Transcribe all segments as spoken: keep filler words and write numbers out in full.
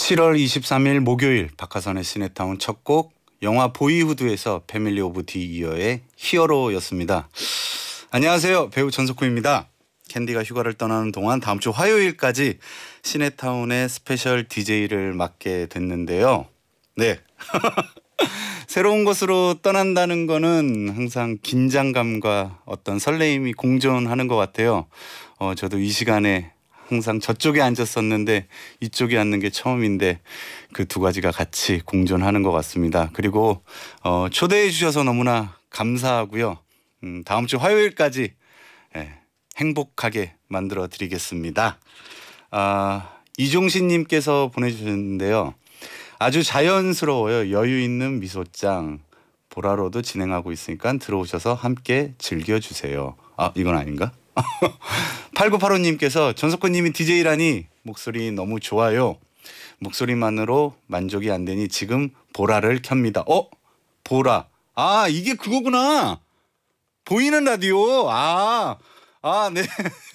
칠월 이십삼일 목요일 박하선의 시네타운 첫 곡 영화 보이후드에서 패밀리 오브 디 이어의 히어로였습니다. 안녕하세요. 배우 전석훈입니다. 캔디가 휴가를 떠나는 동안 다음 주 화요일까지 시네타운의 스페셜 디제이를 맡게 됐는데요. 네. 새로운 곳으로 떠난다는 거는 항상 긴장감과 어떤 설레임이 공존하는 것 같아요. 어, 저도 이 시간에 항상 저쪽에 앉았었는데 이쪽에 앉는 게 처음인데 그 두 가지가 같이 공존하는 것 같습니다. 그리고 어, 초대해 주셔서 너무나 감사하고요. 음, 다음 주 화요일까지 예, 행복하게 만들어 드리겠습니다. 아, 이종신님께서 보내주셨는데요. 아주 자연스러워요. 여유 있는 미소짱. 보라로도 진행하고 있으니까 들어오셔서 함께 즐겨주세요. 아, 이건 아닌가? 팔구팔오님께서 전석훈님이 디제이라니 목소리 너무 좋아요. 목소리만으로 만족이 안 되니 지금 보라를 켭니다. 어? 보라. 아, 이게 그거구나. 보이는 라디오. 아, 아, 네.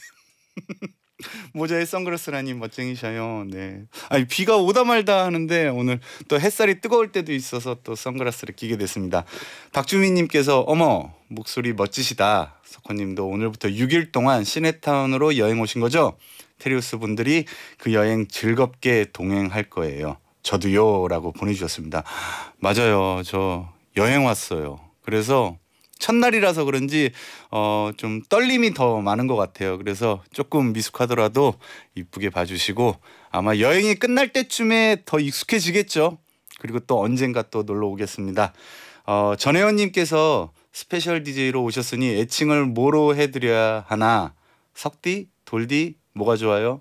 모자에 선글라스라니 멋쟁이셔요. 네. 아니, 비가 오다 말다 하는데 오늘 또 햇살이 뜨거울 때도 있어서 또 선글라스를 끼게 됐습니다. 박주민님께서 어머 목소리 멋지시다. 석호님도 오늘부터 육 일 동안 시네타운으로 여행 오신 거죠? 테리우스 분들이 그 여행 즐겁게 동행할 거예요. 저도요 라고 보내주셨습니다. 맞아요. 저 여행 왔어요. 그래서 첫날이라서 그런지 어, 좀 떨림이 더 많은 것 같아요. 그래서 조금 미숙하더라도 이쁘게 봐주시고 아마 여행이 끝날 때쯤에 더 익숙해지겠죠. 그리고 또 언젠가 또 놀러 오겠습니다. 어, 전혜원님께서 스페셜 디제이로 오셨으니 애칭을 뭐로 해드려야 하나? 석디? 돌디? 뭐가 좋아요?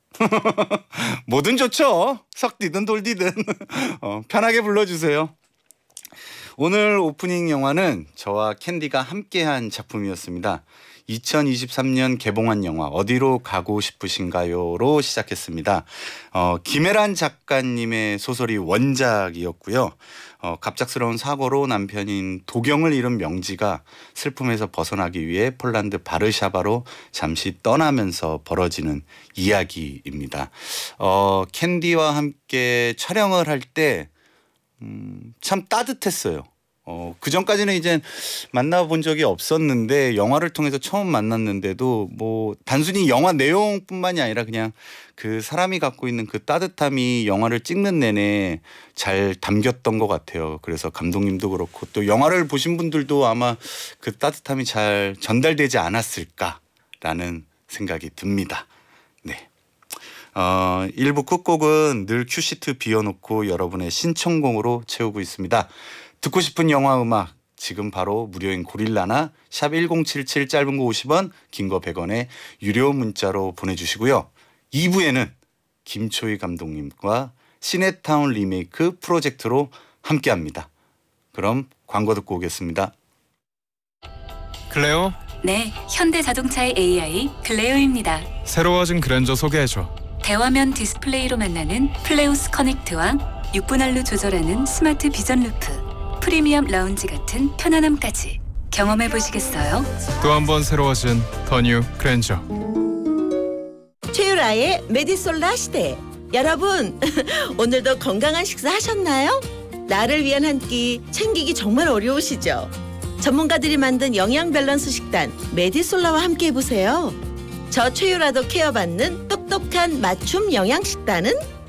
뭐든 좋죠. 석디든 돌디든 어, 편하게 불러주세요. 오늘 오프닝 영화는 저와 캔디가 함께한 작품이었습니다. 이천이십삼년 개봉한 영화 어디로 가고 싶으신가요로 시작했습니다. 어, 김혜란 작가님의 소설이 원작이었고요. 어, 갑작스러운 사고로 남편인 도경을 잃은 명지가 슬픔에서 벗어나기 위해 폴란드 바르샤바로 잠시 떠나면서 벌어지는 이야기입니다. 어, 캔디와 함께 촬영을 할 때 음, 참 따뜻했어요. 어, 그 전까지는 이제 만나본 적이 없었는데 영화를 통해서 처음 만났는데도 뭐 단순히 영화 내용뿐만이 아니라 그냥 그 사람이 갖고 있는 그 따뜻함이 영화를 찍는 내내 잘 담겼던 것 같아요. 그래서 감독님도 그렇고 또 영화를 보신 분들도 아마 그 따뜻함이 잘 전달되지 않았을까라는 생각이 듭니다. 네. 어, 일 부 끝곡은 늘 큐시트 비워놓고 여러분의 신청곡으로 채우고 있습니다. 듣고 싶은 영화 음악 지금 바로 무료인 고릴라나 샵 일공칠칠 짧은 거 오십 원 긴 거 백 원에 유료 문자로 보내주시고요. 이 부에는 김초희 감독님과 시네타운 리메이크 프로젝트로 함께합니다. 그럼 광고 듣고 오겠습니다. 클레오? 네, 현대자동차의 에이아이 클레오입니다. 새로워진 그랜저 소개해줘. 대화면 디스플레이로 만나는 플레우스 커넥트와 육 분할로 조절하는 스마트 비전 루프, 프리미엄 라운지 같은 편안함까지 경험해 보시겠어요? 또 한 번 새로워진 더 뉴 그랜저. 최유라의 메디솔라 시대. 여러분 오늘도 건강한 식사 하셨나요? 나를 위한 한 끼 챙기기 정말 어려우시죠? 전문가들이 만든 영양 밸런스 식단 메디솔라와 함께 해보세요. 저 최유라도 케어받는 똑똑한 맞춤 영양 식단은